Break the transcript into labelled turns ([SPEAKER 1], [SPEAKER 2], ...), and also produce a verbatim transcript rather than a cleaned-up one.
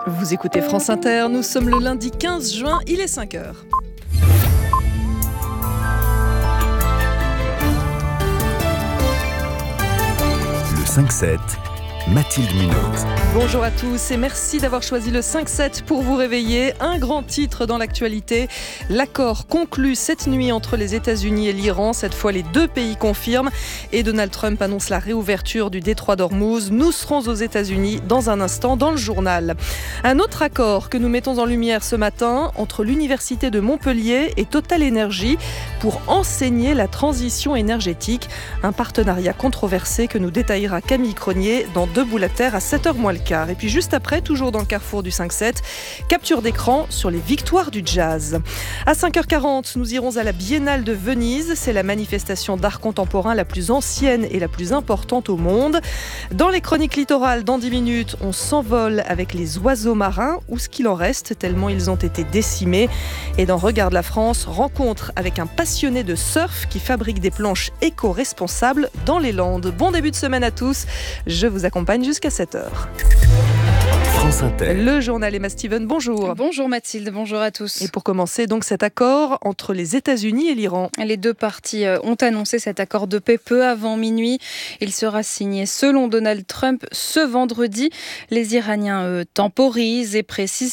[SPEAKER 1] Vous écoutez France Inter, nous sommes le lundi quinze juin, il est cinq heures.
[SPEAKER 2] Le cinq sept, Mathilde Munoz.
[SPEAKER 1] Bonjour à tous et merci d'avoir choisi le cinq sept pour vous réveiller. Un grand titre dans l'actualité. L'accord conclu cette nuit entre les États-Unis et l'Iran. Cette fois, les deux pays confirment et Donald Trump annonce la réouverture du détroit d'Ormuz. Nous serons aux États-Unis dans un instant dans le journal. Un autre accord que nous mettons en lumière ce matin entre l'Université de Montpellier et Total Energy pour enseigner la transition énergétique. Un partenariat controversé que nous détaillera Camille Cronier dans Debout la Terre à sept heures moins le quart. Et puis juste après, toujours dans le carrefour du cinq sept, capture d'écran sur les victoires du jazz. À cinq heures quarante, nous irons à la Biennale de Venise. C'est la manifestation d'art contemporain la plus ancienne et la plus importante au monde. Dans les chroniques littorales, dans dix minutes, on s'envole avec les oiseaux marins, ou ce qu'il en reste, tellement ils ont été décimés. Et dans Regarde la France, rencontre avec un passionné de surf qui fabrique des planches éco-responsables dans les Landes. Bon début de semaine à tous. Je vous accompagne jusqu'à sept heures.
[SPEAKER 2] France Inter.
[SPEAKER 1] Le journal Emma Steven, bonjour.
[SPEAKER 3] Bonjour Mathilde, bonjour à tous.
[SPEAKER 1] Et pour commencer, donc cet accord entre les États-Unis et l'Iran.
[SPEAKER 3] Les deux parties ont annoncé cet accord de paix peu avant minuit. Il sera signé selon Donald Trump ce vendredi. Les Iraniens eux, temporisent et précisent